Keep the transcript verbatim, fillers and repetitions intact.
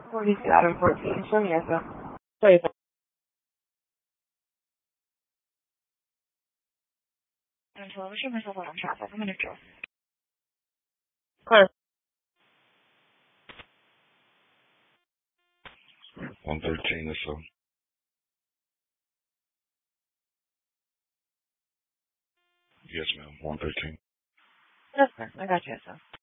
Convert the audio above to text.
forty-seven fourteen, show me eso. Wait. I'm television myself out on traffic. I'm gonna go. Clear. one thirteen or so. Yes, ma'am. one thirteen. Yes, sir. I got you, so.